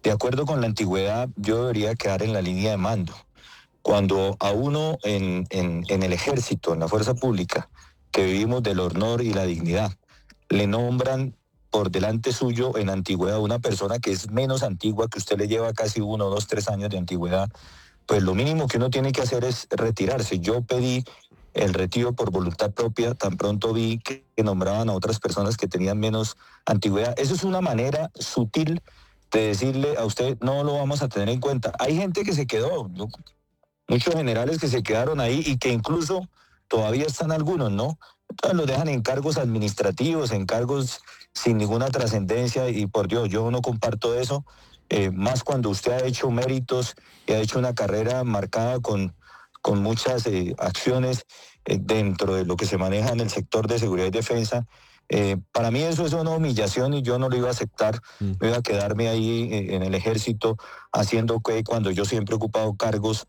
De acuerdo con la antigüedad, yo debería quedar en la línea de mando. Cuando a uno en el ejército, en la fuerza pública, que vivimos del honor y la dignidad, le nombran por delante suyo en antigüedad una persona que es menos antigua, que usted le lleva casi 1, 2, 3 años de antigüedad, pues lo mínimo que uno tiene que hacer es retirarse. Yo pedí el retiro por voluntad propia, tan pronto vi que nombraban a otras personas que tenían menos antigüedad. Eso es una manera sutil de decirle a usted, no lo vamos a tener en cuenta. Hay gente que se quedó, ¿no? Muchos generales que se quedaron ahí y que incluso todavía están algunos, ¿no? Entonces los dejan en cargos administrativos, en cargos sin ninguna trascendencia y por Dios, yo no comparto eso, más cuando usted ha hecho méritos y ha hecho una carrera marcada con muchas acciones dentro de lo que se maneja en el sector de seguridad y defensa. Para mí eso es una humillación y yo no lo iba a aceptar, no iba a quedarme ahí en el ejército haciendo que cuando yo siempre he ocupado cargos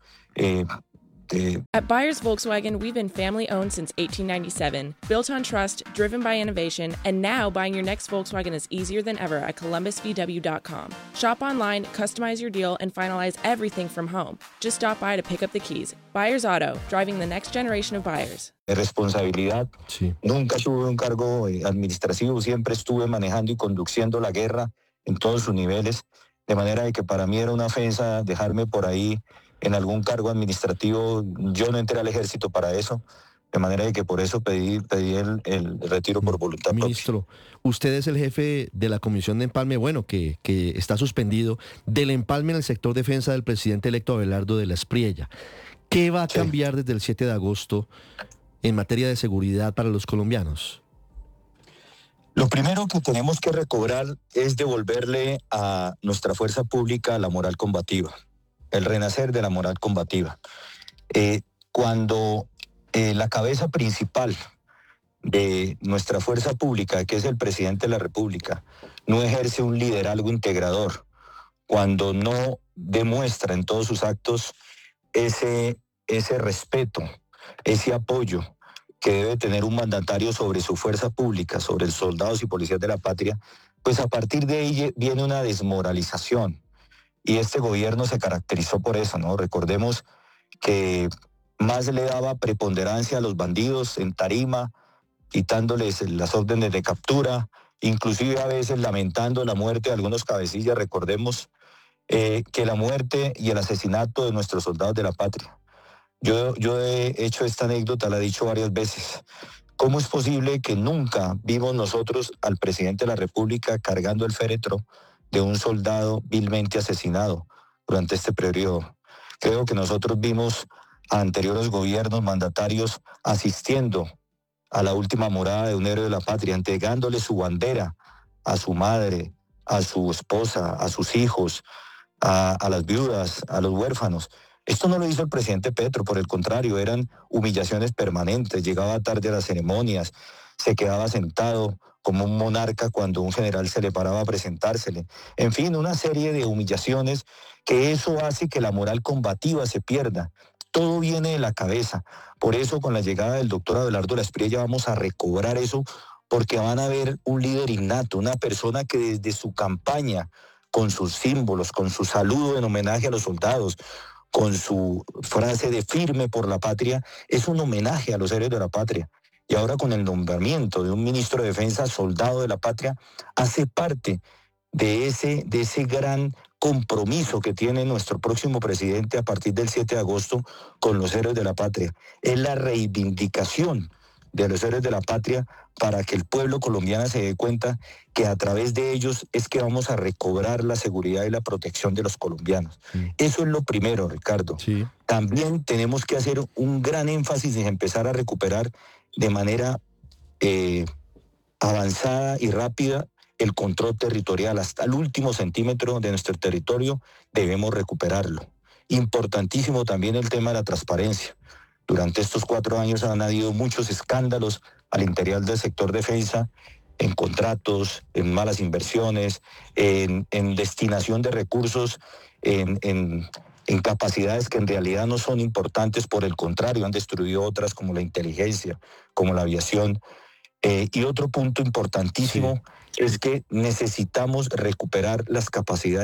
At Byers Volkswagen, we've been family owned since 1897, built on trust, driven by innovation, and now buying your next Volkswagen is easier than ever at columbusvw.com. Shop online, customize your deal, and finalize everything from home. Just stop by to pick up the keys. Byers Auto, driving the next generation of buyers. De responsabilidad. Sí. Nunca tuve un cargo administrativo, siempre estuve manejando y conduciendo la guerra en todos sus niveles, de manera de que para mí era una ofensa dejarme por ahí en algún cargo administrativo. Yo no entré al ejército para eso, de manera de que por eso pedí el retiro por voluntad propia. Ministro, usted es el jefe de la Comisión de Empalme, bueno, que está suspendido, del empalme en el sector defensa del presidente electo Abelardo de la Espriella. ¿Qué va a cambiar desde el 7 de agosto en materia de seguridad para los colombianos? Lo primero que tenemos que recobrar es devolverle a nuestra fuerza pública la moral combativa, el renacer de la moral combativa. Cuando la cabeza principal de nuestra fuerza pública, que es el presidente de la República, no ejerce un liderazgo integrador, cuando no demuestra en todos sus actos ese respeto, ese apoyo que debe tener un mandatario sobre su fuerza pública, sobre los soldados y policías de la patria, pues a partir de ahí viene una desmoralización. Y este gobierno se caracterizó por eso, ¿no? Recordemos que más le daba preponderancia a los bandidos en tarima, quitándoles las órdenes de captura, inclusive a veces lamentando la muerte de algunos cabecillas. Recordemos que la muerte y el asesinato de nuestros soldados de la patria. Yo he hecho esta anécdota, la he dicho varias veces. ¿Cómo es posible que nunca vimos nosotros al presidente de la República cargando el féretro de un soldado vilmente asesinado durante este periodo? Creo que nosotros vimos a anteriores gobiernos mandatarios asistiendo a la última morada de un héroe de la patria, entregándole su bandera a su madre, a su esposa, a sus hijos, a las viudas, a los huérfanos. Esto no lo hizo el presidente Petro, por el contrario, eran humillaciones permanentes, llegaba tarde a las ceremonias, se quedaba sentado como un monarca cuando un general se le paraba a presentársele. En fin, una serie de humillaciones que eso hace que la moral combativa se pierda. Todo viene de la cabeza. Por eso, con la llegada del doctor Abelardo de la Espriella vamos a recobrar eso, porque van a ver un líder innato, una persona que desde su campaña, con sus símbolos, con su saludo en homenaje a los soldados, con su frase de firme por la patria, es un homenaje a los héroes de la patria. Y ahora con el nombramiento de un ministro de Defensa, soldado de la patria, hace parte de ese gran compromiso que tiene nuestro próximo presidente a partir del 7 de agosto con los héroes de la patria. Es la reivindicación de los héroes de la patria para que el pueblo colombiano se dé cuenta que a través de ellos es que vamos a recobrar la seguridad y la protección de los colombianos. Eso es lo primero, Ricardo. Sí. También tenemos que hacer un gran énfasis en empezar a recuperar de manera avanzada y rápida el control territorial. Hasta el último centímetro de nuestro territorio debemos recuperarlo. Importantísimo también el tema de la transparencia. Durante estos 4 años han habido muchos escándalos al interior del sector defensa, en contratos, en malas inversiones, en destinación de recursos, en capacidades que en realidad no son importantes, por el contrario, han destruido otras como la inteligencia, como la aviación. Y otro punto importantísimo es que necesitamos recuperar las capacidades